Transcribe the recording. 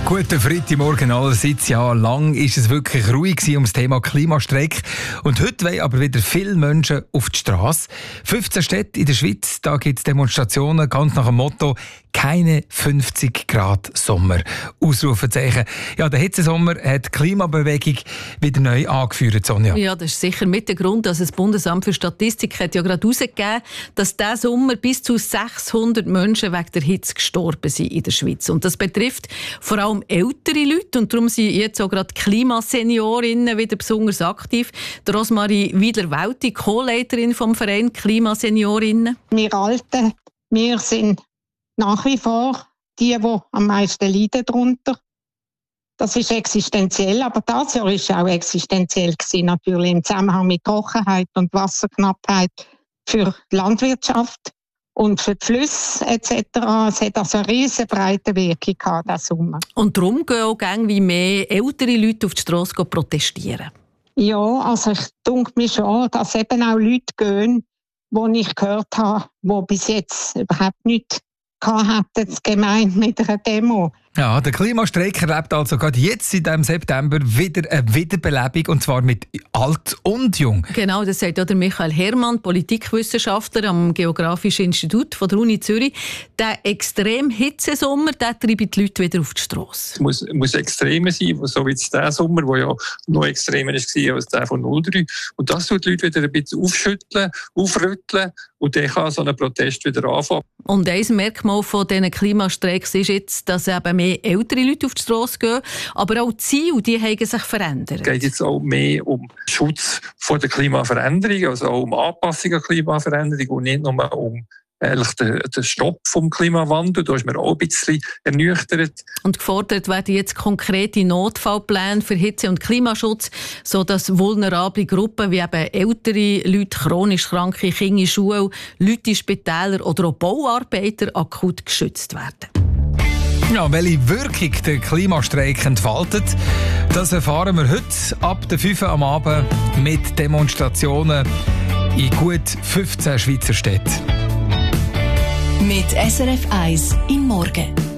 Guten Freitagmorgen allerseits. Ja, lang ist es wirklich ruhig um das Thema Klimastreik. Und heute wollen aber wieder viele Menschen auf die Straße. 15 Städte in der Schweiz, da gibt es Demonstrationen ganz nach dem Motto «Keine 50 Grad Sommer». Ausrufezeichen. Ja, der Hitzesommer hat die Klimabewegung wieder neu angeführt, Sonja. Ja, das ist sicher mit der Grund, dass das Bundesamt für Statistik hat ja gerade herausgegeben, dass diesen Sommer bis zu 600 Menschen wegen der Hitze gestorben sind in der Schweiz. Und das betrifft vor allem ältere Leute und darum sind jetzt auch gerade Klimaseniorinnen wieder besonders aktiv. Der Rosmarie Wiedler-Welti, Co-Leiterin vom Verein Klimaseniorinnen. Wir Alten, wir sind nach wie vor die am meisten leiden darunter. Das ist existenziell, aber das Jahr war auch existenziell gewesen, natürlich im Zusammenhang mit Trockenheit und Wasserknappheit für die Landwirtschaft und für die Flüsse etc. Es hat also eine riesen breite Wirkung gehabt, diesen Sommer. Und darum gehen auch wie mehr ältere Leute auf die Strasse protestieren? Ja, also ich denke mir schon, dass eben auch Leute gehen, die ich gehört habe, die bis jetzt überhaupt nicht hatten, gemeint mit einer Demo. Ja, der Klimastreik erlebt also gerade jetzt in diesem September wieder eine Wiederbelebung, und zwar mit alt und jung. Genau, das sagt auch der Michael Herrmann, Politikwissenschaftler am Geografischen Institut von der Uni Zürich. Der extrem Hitzesommer, der treibt die Leute wieder auf die Strasse. Es muss extremer sein, so wie dieser Sommer, der ja noch extremer war als der von 03. Und das tut die Leute wieder ein bisschen aufschütteln, aufrütteln, und dann kann so ein Protest wieder anfangen. Und ein Merkmal von diesen Klimastreiks ist jetzt, dass eben mehr ältere Leute auf die Strasse gehen, aber auch die Ziele, die haben sich verändert. Es geht jetzt auch mehr um Schutz vor der Klimaveränderung, also auch um Anpassung an Klimaveränderung und nicht nur um den Stopp vom Klimawandel. Da ist man auch ein bisschen ernüchtert. Und gefordert werden jetzt konkrete Notfallpläne für Hitze- und Klimaschutz, sodass vulnerable Gruppen wie eben ältere Leute, chronisch kranke Kinder in Schulen, Leute in Spitälern oder auch Bauarbeiter akut geschützt werden. Ja, welche Wirkung der Klimastreik entfaltet, das erfahren wir heute ab der 5 Uhr am Abend mit Demonstrationen in gut 15 Schweizer Städten. Mit SRF 1 im Morgen.